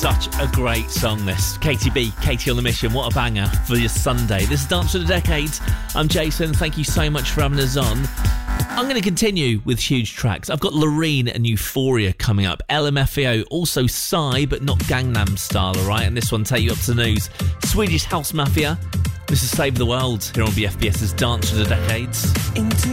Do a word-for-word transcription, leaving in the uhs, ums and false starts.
Such a great song, this. Katie B, Katie on the Mission. What a banger for your Sunday. This is Dance for the Decades. I'm Jason. Thank you so much for having us on. I'm going to continue with huge tracks. I've got Loreen and Euphoria coming up. L M F A O, also Psy, but not Gangnam Style, all right? And this one take you up to the news. Swedish House Mafia. This is Save the World here on B F B S's Dance for the Decades. Into